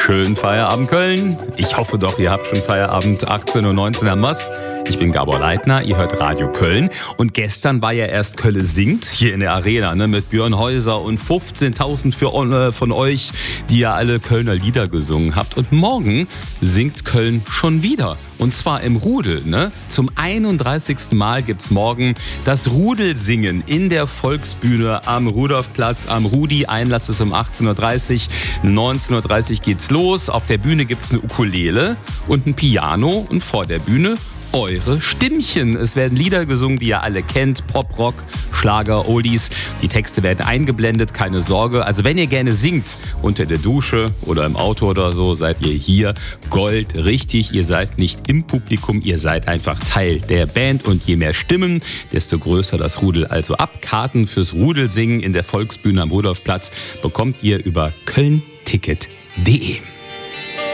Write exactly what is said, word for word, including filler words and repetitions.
Schönen Feierabend Köln. Ich hoffe doch, ihr habt schon Feierabend, achtzehn Uhr neunzehn am Mass. Ich bin Gabor Leitner, ihr hört Radio Köln. Und gestern war ja erst Kölle singt hier in der Arena, ne, mit Björn Häuser und fünfzehntausend für, äh, von euch, die ja alle Kölner Lieder gesungen habt. Und morgen singt Köln schon wieder. Und zwar im Rudel. Ne? Zum einunddreißigsten Mal gibt's morgen das Rudelsingen in der Volksbühne am Rudolfplatz am Rudi. Einlass ist um achtzehn Uhr dreißig. neunzehn Uhr dreißig geht's los. Auf der Bühne gibt's eine Ukulele und ein Piano. Und vor der Bühne eure Stimmchen. Es werden Lieder gesungen, die ihr alle kennt. Pop, Rock, Schlager, Oldies. Die Texte werden eingeblendet, keine Sorge. Also wenn ihr gerne singt, unter der Dusche oder im Auto oder so, seid ihr hier. Gold, richtig. Ihr seid nicht im Publikum, ihr seid einfach Teil der Band. Und je mehr Stimmen, desto größer das Rudel. Also ab Karten fürs Rudelsingen in der Volksbühne am Rudolfplatz bekommt ihr über köln ticket punkt de.